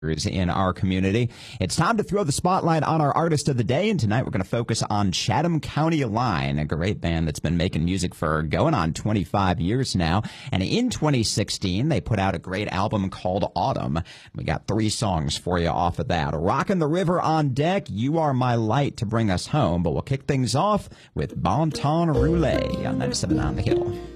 in our community. It's time to throw the spotlight on our artist of the day, and tonight we're going to focus on Chatham County Line, a great band that's been making music for going on 25 years now. And in 2016, they put out a great album called Autumn. We got 3 songs for you off of that. Rockin' the River on deck, You Are My Light to bring us home, but we'll kick things off with Bon Ton Roulette on 97 on the Hill.